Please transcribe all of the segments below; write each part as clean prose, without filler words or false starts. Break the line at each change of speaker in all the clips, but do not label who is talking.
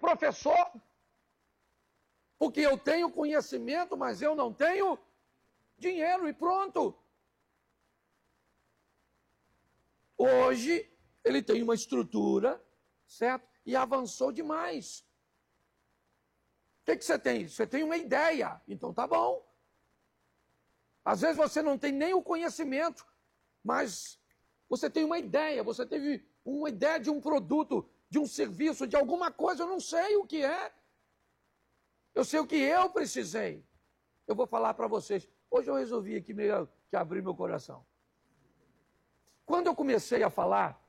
professor, porque eu tenho conhecimento, mas eu não tenho dinheiro e pronto. Hoje, ele tem uma estrutura, certo? E avançou demais. O que você tem? Você tem uma ideia, então tá bom. Às vezes você não tem nem o conhecimento, mas você tem uma ideia, você teve uma ideia de um produto, de um serviço, de alguma coisa, eu não sei o que é. Eu sei o que eu precisei. Eu vou falar para vocês. Hoje eu resolvi aqui meio que abrir meu coração. Quando eu comecei a falar,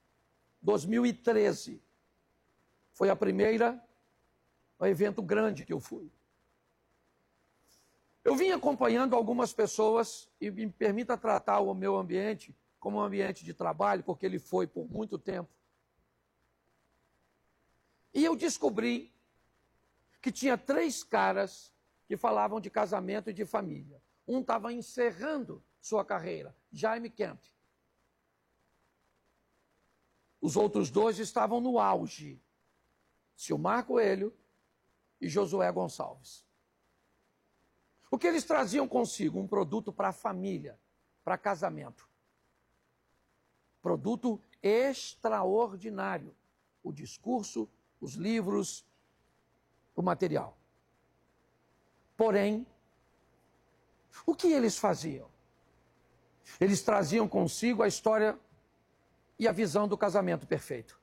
2013, foi a primeira evento grande que eu fui. Eu vim acompanhando algumas pessoas, e me permita tratar o meu ambiente como um ambiente de trabalho, porque ele foi por muito tempo. E eu descobri que tinha 3 caras que falavam de casamento e de família. Um estava encerrando sua carreira, Jaime Kemp. Os outros 2 estavam no auge, Silmar Coelho e Josué Gonçalves. O que eles traziam consigo? Um produto para a família, para casamento. Produto extraordinário. O discurso, os livros, o material. Porém, o que eles faziam? Eles traziam consigo a história e a visão do casamento perfeito.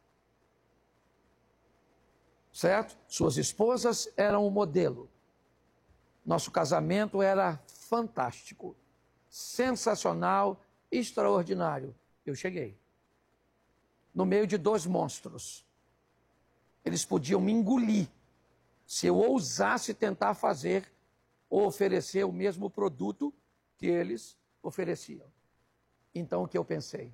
Certo? Suas esposas eram o modelo. Nosso casamento era fantástico, sensacional, extraordinário. Eu cheguei. No meio de 2 monstros. Eles podiam me engolir se eu ousasse tentar fazer ou oferecer o mesmo produto que eles ofereciam. Então o que eu pensei?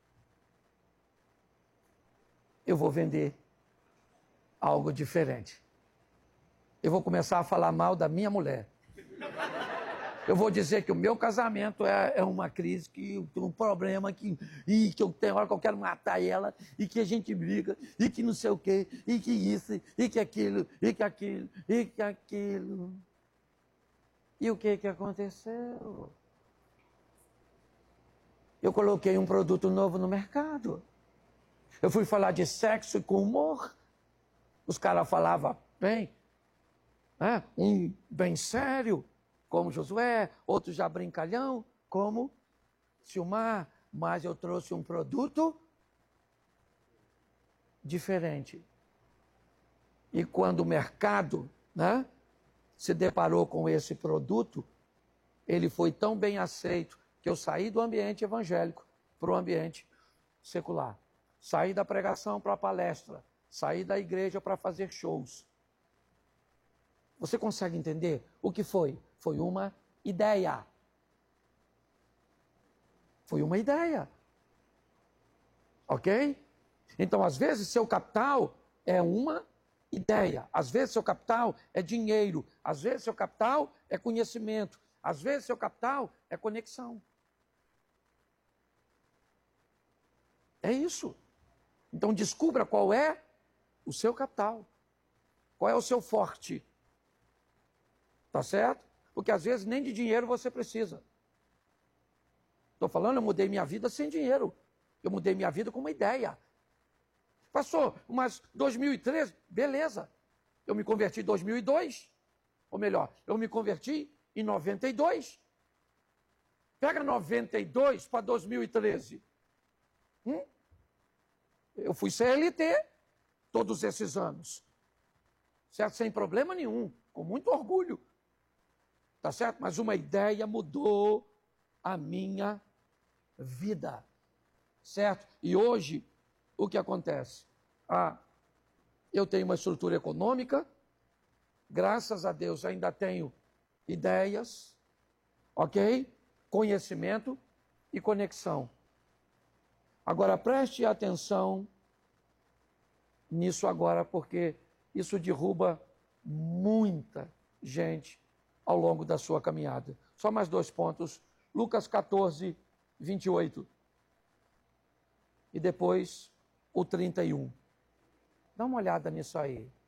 Eu vou vender algo diferente. Eu vou começar a falar mal da minha mulher. Eu vou dizer que o meu casamento é uma crise, que eu tenho um problema, que eu tenho hora que eu quero matar ela, e que a gente briga, e que não sei o quê, e que isso, e que aquilo, e que aquilo, e que aquilo. E o que aconteceu? Eu coloquei um produto novo no mercado. Eu fui falar de sexo com humor. Os caras falavam bem, um bem sério, como Josué, outro já brincalhão, como Silmar, mas eu trouxe um produto diferente. E quando o mercado, se deparou com esse produto, ele foi tão bem aceito que eu saí do ambiente evangélico para o ambiente secular. Saí da pregação para a palestra, saí da igreja para fazer shows. Você consegue entender o que foi? Foi uma ideia. Foi uma ideia. Ok? Então, às vezes, seu capital é uma ideia. Às vezes, seu capital é dinheiro. Às vezes, seu capital é conhecimento. Às vezes, seu capital é conexão. É isso. Então, descubra qual é o seu capital. Qual é o seu forte. Tá certo? Porque às vezes nem de dinheiro você precisa. Estou falando, eu mudei minha vida sem dinheiro. Eu mudei minha vida com uma ideia. Passou umas 2013, beleza. Eu me converti em 2002. Ou melhor, eu me converti em 92. Pega 92 para 2013. Eu fui CLT todos esses anos. Certo? Sem problema nenhum. Com muito orgulho. Tá certo? Mas uma ideia mudou a minha vida. Certo? E hoje, o que acontece? Eu tenho uma estrutura econômica, graças a Deus ainda tenho ideias, ok? Conhecimento e conexão. Agora preste atenção nisso agora, porque isso derruba muita gente ao longo da sua caminhada. Só mais 2 pontos. Lucas 14, 28. E depois o 31. Dá uma olhada nisso aí.